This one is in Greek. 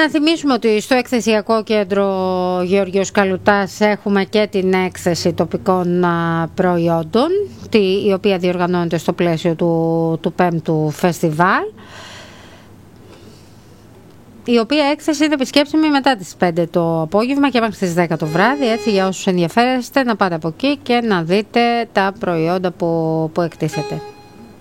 Να θυμίσουμε ότι στο εκθεσιακό κέντρο Γεωργίος Καλουτάς έχουμε και την έκθεση τοπικών προϊόντων, η οποία διοργανώνεται στο πλαίσιο του 5ου φεστιβάλ, η οποία έκθεση είναι επισκέψιμη μετά τις 5 το απόγευμα και μέχρι τις 10 το βράδυ, έτσι για όσους ενδιαφέρεστε να πάτε από εκεί και να δείτε τα προϊόντα που εκτίθεται.